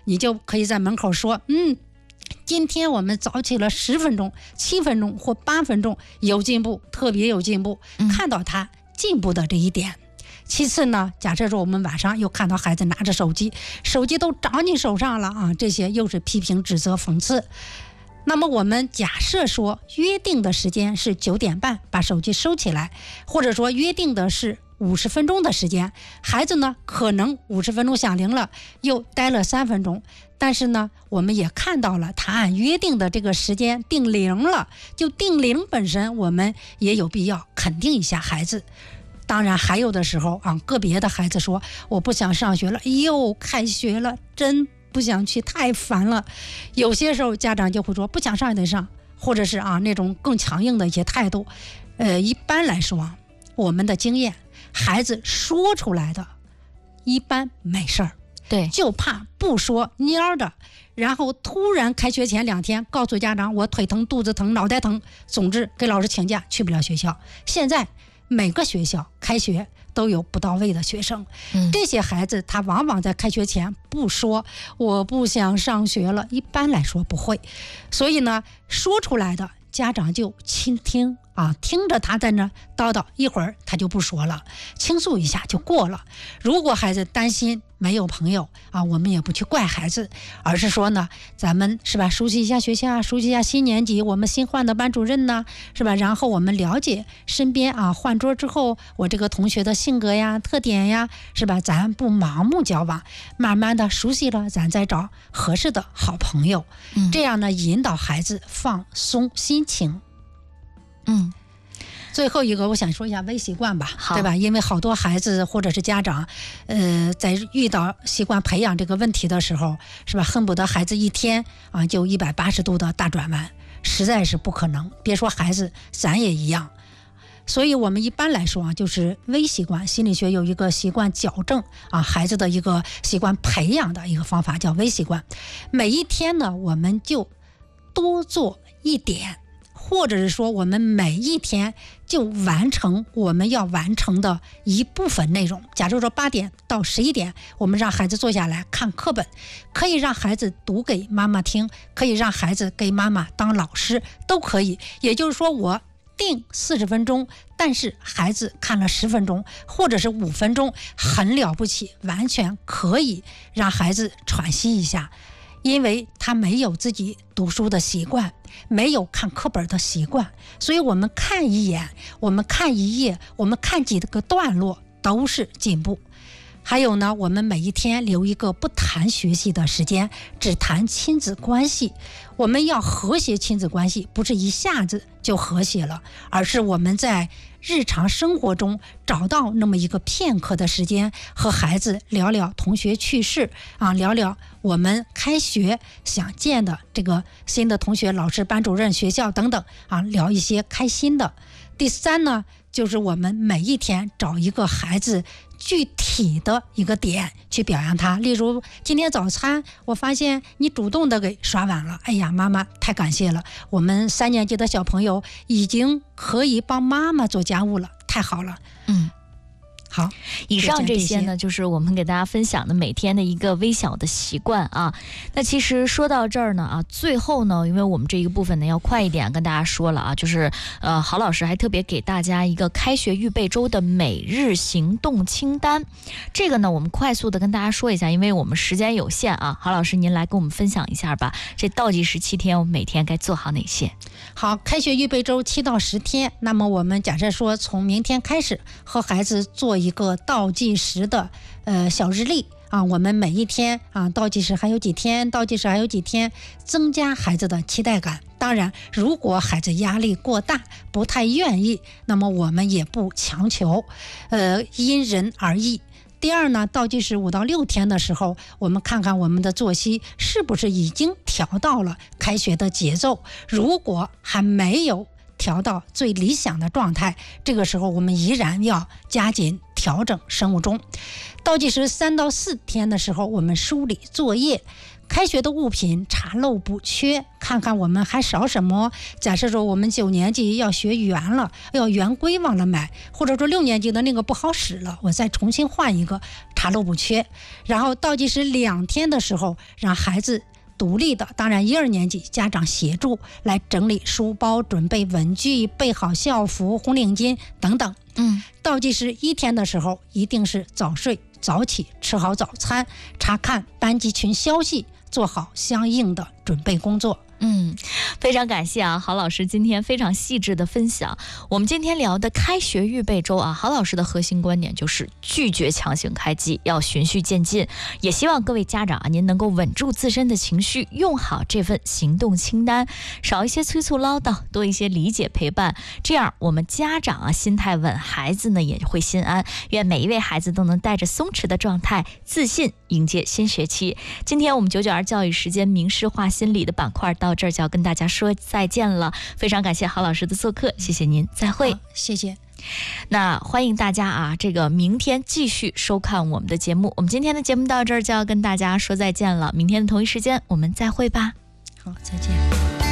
你就可以在门口说，今天我们早起了10分钟、7分钟或8分钟，有进步，特别有进步，看到他进步的这一点。其次呢，假设说我们晚上又看到孩子拿着手机都长你手上了啊，这些又是批评、指责、讽刺。那么我们假设说约定的时间是9点半把手机收起来，或者说约定的是50分钟的时间，孩子呢可能50分钟响铃了，又待了3分钟，但是呢我们也看到了他按约定的这个时间定铃了，就定铃本身我们也有必要肯定一下孩子。当然还有的时候啊，个别的孩子说我不想上学了，又开学了，真不想去，太烦了。有些时候家长就会说不想上也得上，或者是那种更强硬的一些态度。一般来说我们的经验，孩子说出来的一般没事儿， 对， 就怕不说蔫的，然后突然开学前2天告诉家长我腿疼、肚子疼、脑袋疼，总之给老师请假去不了学校。现在每个学校开学都有不到位的学生，这些孩子他往往在开学前不说我不想上学了，一般来说不会，所以呢说出来的家长就倾听听着他在那叨叨，一会儿他就不说了，倾诉一下就过了。如果孩子担心没有朋友我们也不去怪孩子，而是说呢，咱们是吧，熟悉一下学校，熟悉一下新年级我们新换的班主任呢，是吧？然后我们了解身边换桌之后我这个同学的性格呀、特点呀，是吧？咱不盲目交往，慢慢的熟悉了，咱再找合适的好朋友，这样呢引导孩子放松心情。最后一个我想说一下微习惯吧，对吧？因为好多孩子或者是家长在遇到习惯培养这个问题的时候，是吧，恨不得孩子一天就180度的大转弯，实在是不可能，别说孩子，咱也一样。所以我们一般来说就是微习惯，心理学有一个习惯矫正孩子的一个习惯培养的一个方法叫微习惯。每一天呢我们就多做一点，或者是说我们每一天就完成我们要完成的一部分内容。假如说8点到11点我们让孩子坐下来看课本，可以让孩子读给妈妈听，可以让孩子给妈妈当老师，都可以。也就是说我定40分钟，但是孩子看了10分钟或者是5分钟，很了不起，完全可以让孩子喘息一下，因为他没有自己读书的习惯，没有看课本的习惯，所以我们看一眼，我们看一页，我们看几个段落都是进步。还有呢，我们每一天留一个不谈学习的时间，只谈亲子关系。我们要和谐亲子关系，不是一下子就和谐了，而是我们在日常生活中找到那么一个片刻的时间，和孩子聊聊同学趣事聊聊我们开学想见的这个新的同学、老师、班主任、学校等等聊一些开心的。第3呢，就是我们每一天找一个孩子具体的一个点去表扬他，例如今天早餐我发现你主动的给刷碗了，哎呀妈妈太感谢了，我们3年级的小朋友已经可以帮妈妈做家务了，太好了。好， 以上这些呢就是我们给大家分享的每天的一个微小的习惯那其实说到这儿呢最后呢，因为我们这一个部分呢要快一点跟大家说了就是郝老师还特别给大家一个开学预备周的每日行动清单。这个呢我们快速的跟大家说一下，因为我们时间有限郝老师您来跟我们分享一下吧，这倒计时7天我们每天该做好哪些？ 好，开学预备周7到10天，那么我们假设说从明天开始和孩子做一个倒计时的小日历我们每一天倒计时还有几天，倒计时还有几天，增加孩子的期待感。当然如果孩子压力过大不太愿意，那么我们也不强求，因人而异。第2呢，倒计时5到6天的时候，我们看看我们的作息是不是已经调到了开学的节奏，如果还没有调到最理想的状态，这个时候我们依然要加紧调整生物钟。倒计时3到4天的时候，我们梳理作业，开学的物品查漏补缺，看看我们还少什么。假设说我们9年级要学圆了，圆规忘了买，或者说6年级的那个不好使了，我再重新换一个，查漏补缺。然后倒计时2天的时候，让孩子独立的，当然1、2年级家长协助来整理书包，准备文具，备好校服、红领巾等等。倒计时1天的时候，一定是早睡早起，吃好早餐，查看班级群消息，做好相应的准备工作。 非常感谢郝老师今天非常细致的分享。我们今天聊的开学预备周郝老师的核心观点就是拒绝强行开机，要循序渐进。也希望各位家长您能够稳住自身的情绪，用好这份行动清单，少一些催促唠叨，多一些理解陪伴，这样我们家长心态稳，孩子呢也会心安。愿每一位孩子都能带着松弛的状态，自信迎接新学期。今天我们992教育时间明诗化心理的板块到这儿就要跟大家说再见了，非常感谢郝老师的做客，谢谢您，再会。 谢谢。 那欢迎大家这个明天继续收看我们的节目。我们今天的节目到这儿就要跟大家说再见了，明天的同一时间我们再会吧。 好，再见。